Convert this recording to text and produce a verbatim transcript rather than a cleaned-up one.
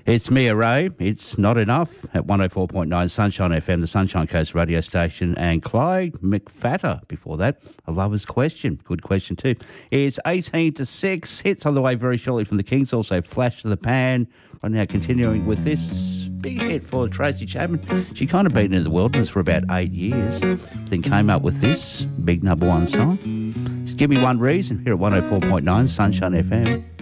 It's Mia Ray. It's Not Enough at one oh four point nine Sunshine F M, the Sunshine Coast radio station, and Clyde McFatter before that. A lover's question. Good question too. It's eighteen to six. Hits on the way very shortly from the Kings. Also Flash to the Pan. Right now continuing with this big hit for Tracy Chapman. She kind of been in the wilderness for about eight years. Then came up with this big number one song. Just give me one reason here at one oh four point nine Sunshine F M.